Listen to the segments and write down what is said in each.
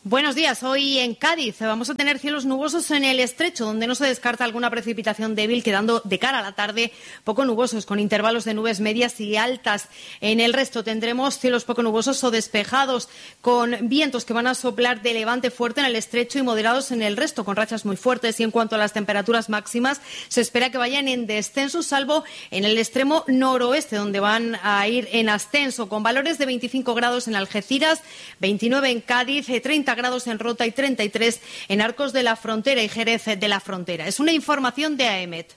Buenos días. Hoy en Cádiz vamos a tener cielos nubosos en el estrecho, donde no se descarta alguna precipitación débil, quedando de cara a la tarde poco nubosos, con intervalos de nubes medias y altas. En el resto tendremos cielos poco nubosos o despejados, con vientos que van a soplar de levante fuerte en el estrecho y moderados en el resto, con rachas muy fuertes. Y en cuanto a las temperaturas máximas, se espera que vayan en descenso, salvo en el extremo noroeste, donde van a ir en ascenso, con valores de 25 grados en Algeciras, 29 en Cádiz, 30 grados en Rota y 33 en Arcos de la Frontera y Jerez de la Frontera. Es una información de AEMET.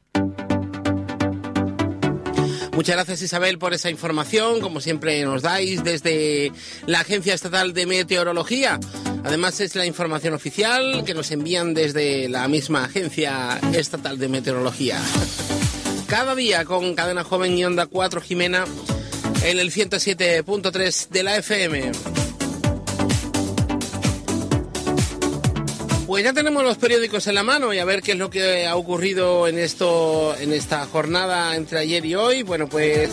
Muchas gracias, Isabel, por esa información, como siempre nos dais desde la Agencia Estatal de Meteorología. Además, es la información oficial que nos envían desde la misma Agencia Estatal de Meteorología. Cada día con Cadena Joven y Onda 4 Jimena en el 107.3 de la FM. Pues ya tenemos los periódicos en la mano y a ver qué es lo que ha ocurrido en esta jornada entre ayer y hoy. Bueno, pues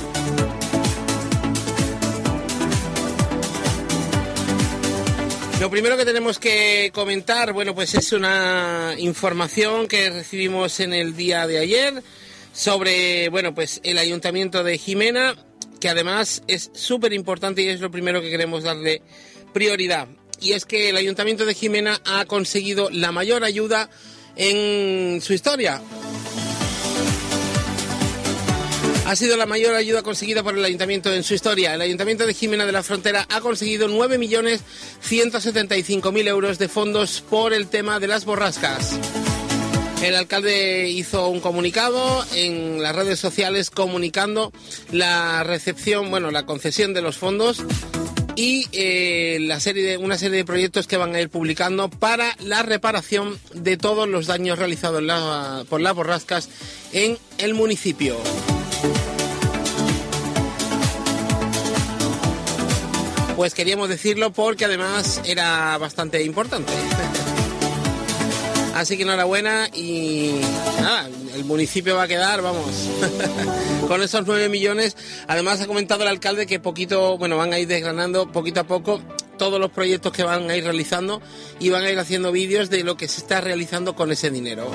lo primero que tenemos que comentar, bueno, pues es una información que recibimos en el día de ayer sobre, bueno, pues el Ayuntamiento de Jimena, que además es súper importante y es lo primero que queremos darle prioridad. Y es que el Ayuntamiento de Jimena ha conseguido la mayor ayuda en su historia. Ha sido la mayor ayuda conseguida por el Ayuntamiento en su historia. El Ayuntamiento de Jimena de la Frontera ha conseguido 9.175.000 euros de fondos por el tema de las borrascas. El alcalde hizo un comunicado en las redes sociales comunicando la recepción, bueno, la concesión de los fondos y una serie de proyectos que van a ir publicando para la reparación de todos los daños realizados por las borrascas en el municipio. Pues queríamos decirlo porque además era bastante importante. Así que enhorabuena y nada, el municipio va a quedar, vamos, con esos 9 millones. Además ha comentado el alcalde que van a ir desgranando poquito a poco todos los proyectos que van a ir realizando y van a ir haciendo vídeos de lo que se está realizando con ese dinero.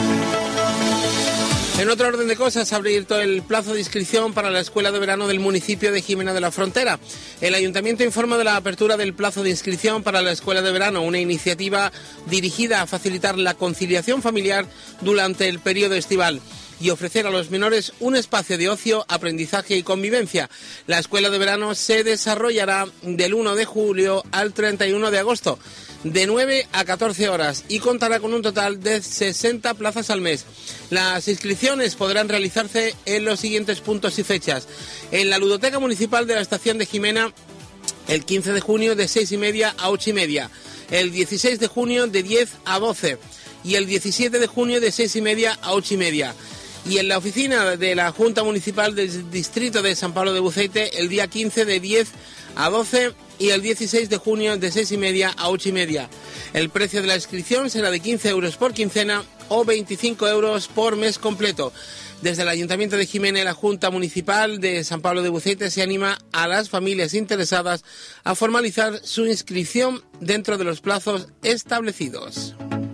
En otro orden de cosas, ha abierto el plazo de inscripción para la Escuela de Verano del municipio de Jimena de la Frontera. El Ayuntamiento informa de la apertura del plazo de inscripción para la Escuela de Verano, una iniciativa dirigida a facilitar la conciliación familiar durante el periodo estival y ofrecer a los menores un espacio de ocio, aprendizaje y convivencia. La Escuela de Verano se desarrollará del 1 de julio al 31 de agosto. De 9 a 14 horas y contará con un total de 60 plazas al mes. Las inscripciones podrán realizarse en los siguientes puntos y fechas. En la Ludoteca Municipal de la Estación de Jimena, el 15 de junio de 6:30 a 8:30. El 16 de junio de 10 a 12. Y el 17 de junio de 6:30 a 8:30. Y en la oficina de la Junta Municipal del Distrito de San Pablo de Buceite, el día 15 de 10 a 12 y el 16 de junio de 6:30 a 8:30. El precio de la inscripción será de 15 euros por quincena o 25 euros por mes completo. Desde el Ayuntamiento de Jimena y la Junta Municipal de San Pablo de Buceite se anima a las familias interesadas a formalizar su inscripción dentro de los plazos establecidos.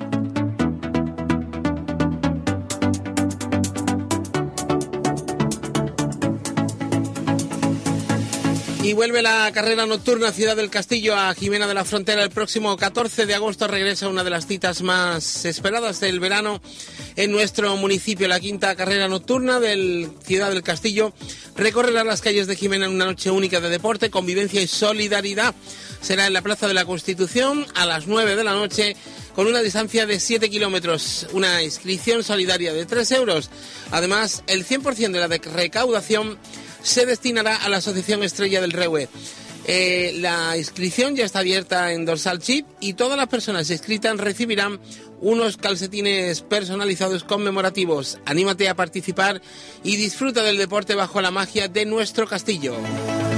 Y vuelve la carrera nocturna Ciudad del Castillo a Jimena de la Frontera. El próximo 14 de agosto regresa una de las citas más esperadas del verano en nuestro municipio. La quinta carrera nocturna del Ciudad del Castillo recorrerá las calles de Jimena en una noche única de deporte, convivencia y solidaridad. Será en la Plaza de la Constitución a las 9 de la noche con una distancia de 7 kilómetros. Una inscripción solidaria de 3 euros. Además, el 100% de la recaudación se destinará a la Asociación Estrella del Reue. La inscripción ya está abierta en Dorsal Chip y todas las personas inscritas recibirán unos calcetines personalizados conmemorativos. Anímate a participar y disfruta del deporte bajo la magia de nuestro castillo.